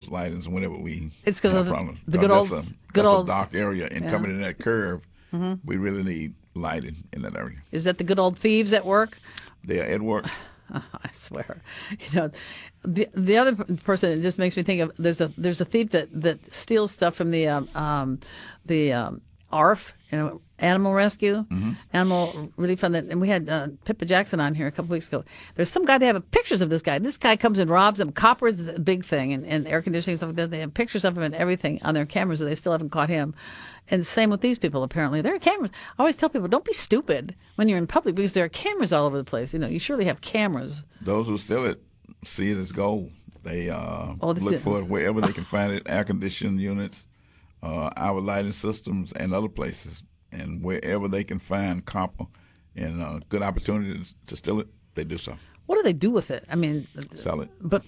lightings whenever we It's because have of problems. the good That's old, a dark area, and coming in that curve, we really need lighting in that area. Is that the good old thieves at work? They are at work. I swear, the other person, it just makes me think of there's a thief that steals stuff from the ARF, animal rescue, animal relief fund. And we had Pippa Jackson on here a couple weeks ago. There's some guy, they have pictures of this guy. This guy comes and robs them. Copper is a big thing, and air conditioning and stuff like that. They have pictures of him and everything on their cameras, and they still haven't caught him. And same with these people, apparently. There are cameras. I always tell people, don't be stupid when you're in public, because there are cameras all over the place. You surely have cameras. Those who steal it see it as gold. They look for it wherever they can find it, air-conditioned units, our lighting systems, and other places. And wherever they can find copper and good opportunities to steal it, they do so. What do they do with it? I mean, sell it. But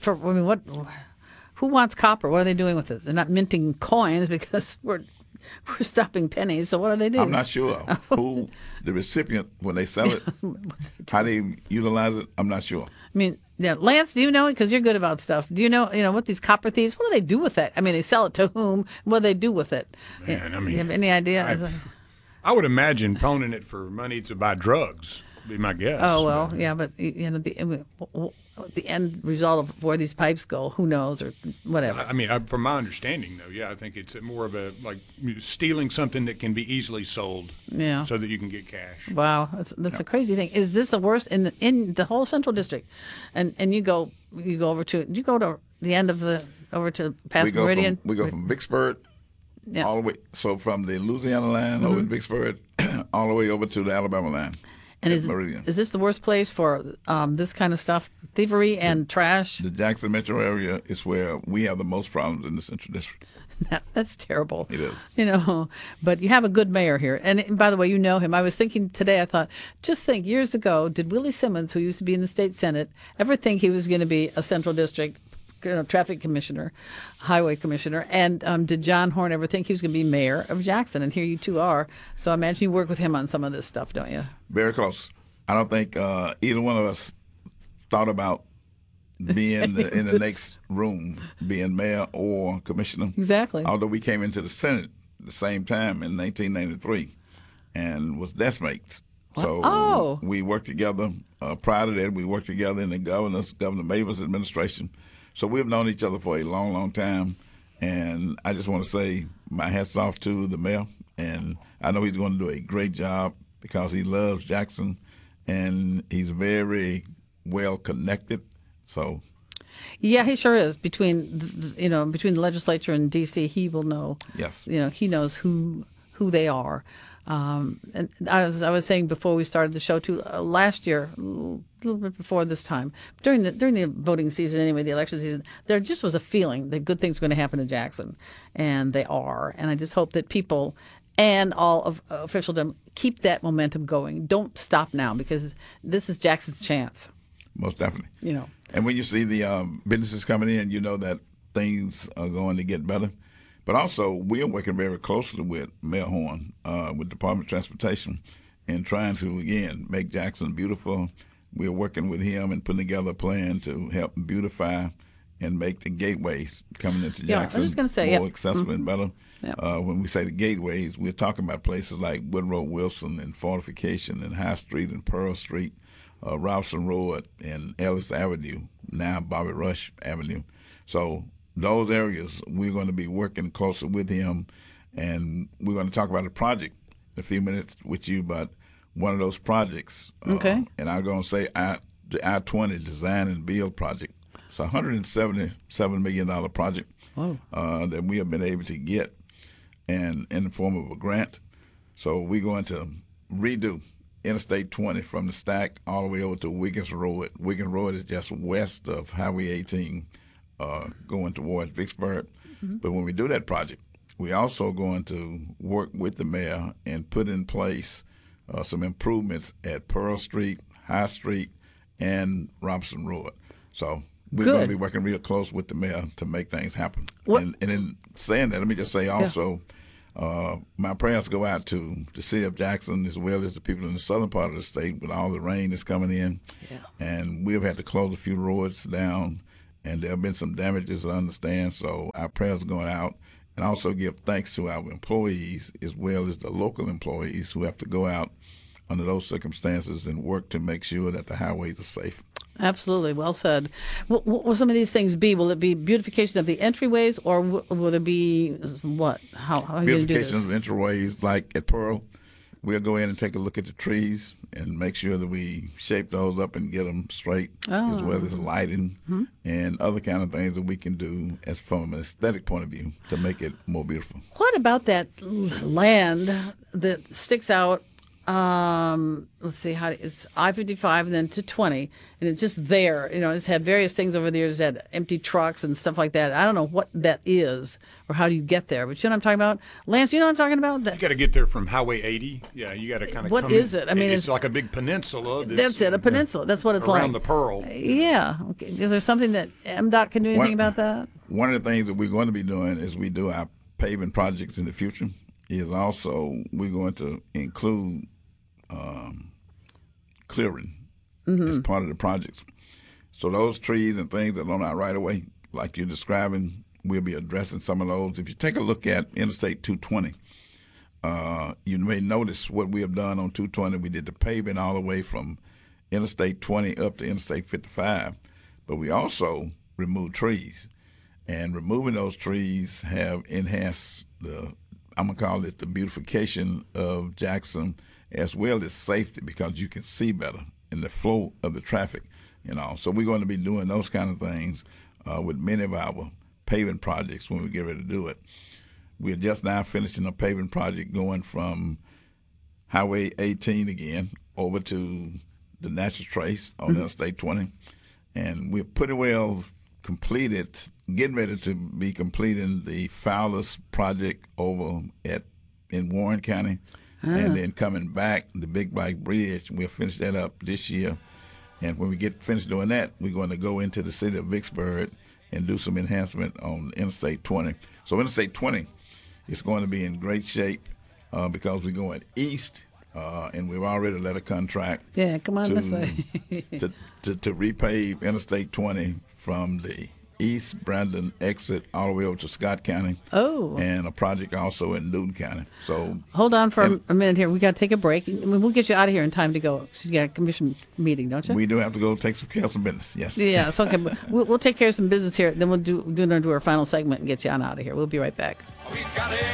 who wants copper? What are they doing with it? They're not minting coins because we're stopping pennies. So what do they do? I'm not sure who the recipient, when they sell it, how they utilize it. I'm not sure. I mean, yeah, Lance, do you know? Because you're good about stuff. Do you know what these copper thieves? What do they do with it? I mean, they sell it to whom? What do they do with it? Man, I mean, you have any idea? I would imagine pawning it for money to buy drugs. Would be my guess. Oh well, yeah, but the end result of where these pipes go, who knows, or whatever. I mean, from my understanding, though, yeah, I think it's more of a like stealing something that can be easily sold, so that you can get cash. Wow, that's a crazy thing. Is this the worst in the whole Central District? And you go over to the end of over to past Meridian. We go from Vicksburg. Yeah. All the way, so from the Louisiana line over to Vicksburg, all the way over to the Alabama line. And is this the worst place for this kind of stuff, thievery and trash? The Jackson metro area is where we have the most problems in the Central District. That's terrible. It is. But you have a good mayor here. And by the way, you know him. I was thinking today, I thought, just think, years ago, did Willie Simmons, who used to be in the state Senate, ever think he was going to be a Central District traffic commissioner, highway commissioner, and did John Horn ever think he was going to be mayor of Jackson? And here you two are. So I imagine you work with him on some of this stuff, don't you? Very close. I don't think either one of us thought about being in the next room, being mayor or commissioner. Exactly. Although we came into the Senate at the same time in 1993 and was desk mates. So we worked together. Prior to that, we worked together in the Governor Mabus administration. So we've known each other for a long, long time, and I just want to say my hats off to the mayor, and I know he's going to do a great job because he loves Jackson, and he's very well connected. So, yeah, he sure is. Between the legislature and D.C., he will know. Yes, he knows who they are. And I was saying before we started the show too, last year, a little bit before this time, during the voting season anyway, the election season, there just was a feeling that good things were going to happen in Jackson, and they are. And I just hope that people and all of officialdom keep that momentum going. Don't stop now, because this is Jackson's chance. Most definitely. And when you see the businesses coming in, you know that things are going to get better. But also, we are working very closely with Mayor Horn, with Department of Transportation, in trying to, again, make Jackson beautiful. We are working with him and putting together a plan to help beautify and make the gateways coming into Jackson I was just gonna say, more accessible and better. When we say the gateways, we're talking about places like Woodrow Wilson and Fortification and High Street and Pearl Street, Robson Road and Ellis Avenue, now Bobby Rush Avenue. So those areas, we're going to be working closer with him, and we're going to talk about a project in a few minutes with you about one of those projects. Okay. And I'm going to say the I-20 Design and Build project. It's a $177 million project that we have been able to get and in the form of a grant. So we're going to redo Interstate 20 from the Stack all the way over to Wiggins Road. Wiggins Road is just west of Highway 18. Going towards Vicksburg. But when we do that project, we're also going to work with the mayor and put in place some improvements at Pearl Street, High Street, and Robson Road. So we're going to be working real close with the mayor to make things happen. And in saying that, let me just say also, my prayers go out to the city of Jackson as well as the people in the southern part of the state with all the rain that's coming in. Yeah. And we've had to close a few roads down and there have been some damages, I understand. So our prayers are going out, and also give thanks to our employees as well as the local employees who have to go out under those circumstances and work to make sure that the highways are safe. Absolutely. Well said. What will some of these things be? Will it be beautification of the entryways, or will there be what? How are you going to do this? Beautification of entryways, like at Pearl, we'll go in and take a look at the trees and make sure that we shape those up and get them straight, as well as lighting and other kind of things that we can do as from an aesthetic point of view to make it more beautiful. What about that land that sticks out? Let's see, it's I-55 and then to 20, and it's just there. It's had various things over the years, had empty trucks and stuff like that. I don't know what that is or how do you get there, but you know what I'm talking about? Lance, you know what I'm talking about? You got to get there from Highway 80. Yeah, you got to kind of What is it? I mean, it's like a big peninsula. That's it, a peninsula. That's what it's around like. Around the Pearl. Yeah. Okay. Is there something that MDOT can do anything about that? One of the things that we're going to be doing as we do our paving projects in the future is also we're going to include clearing as part of the projects. So those trees and things that are on our right of way, like you're describing, we'll be addressing some of those. If you take a look at Interstate 220, you may notice what we have done on 220. We did the paving all the way from Interstate 20 up to Interstate 55, but we also removed trees. And removing those trees have enhanced I'm going to call it the beautification of Jackson, as well as safety, because you can see better in the flow of the traffic, So we're going to be doing those kind of things with many of our paving projects when we get ready to do it. We're just now finishing a paving project going from Highway 18 again over to the Natural Trace on Interstate 20. And we're pretty well completed, getting ready to be completing the Fowler's project over in Warren County. And then coming back, the Big Black Bridge, we'll finish that up this year. And when we get finished doing that, we're going to go into the city of Vicksburg and do some enhancement on Interstate 20. So Interstate 20 is going to be in great shape because we're going east, and we've already let a contract this way. to repave Interstate 20 from the East Brandon exit all the way over to Scott County. Oh. And a project also in Newton County. So hold on for a minute here. We got to take a break. We'll get you out of here in time to go. You got a commission meeting, don't you? We do have to go take care of some business, yes. Yeah, it's okay. We'll take care of some business here. Then we'll do our final segment and get you on out of here. We'll be right back.